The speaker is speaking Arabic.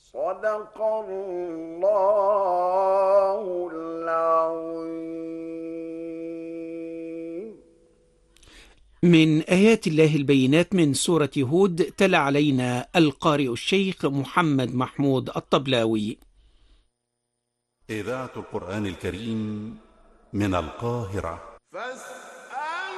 صدق الله العظيم. من آيات الله البينات من سورة هود، تلا علينا القارئ الشيخ محمد محمود الطبلاوي. إذاعة القرآن الكريم من القاهرة.